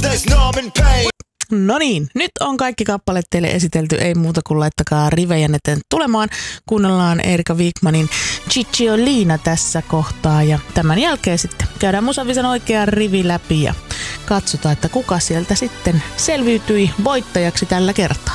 No niin, nyt on kaikki kappaleet teille esitelty, ei muuta kuin laittakaa rivejänne tulemaan. Kuunnellaan Erika Wigmanin Cicciolina tässä kohtaa ja tämän jälkeen sitten käydään Musavisan oikea rivi läpi ja katsotaan, että kuka sieltä sitten selviytyi voittajaksi tällä kertaa.